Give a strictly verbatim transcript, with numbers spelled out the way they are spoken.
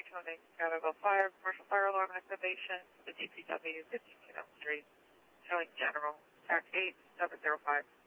Daytona, Chicago Fire, commercial fire alarm activation, the D P W fifteen Elm Street, showing general, tax eight seven zero five.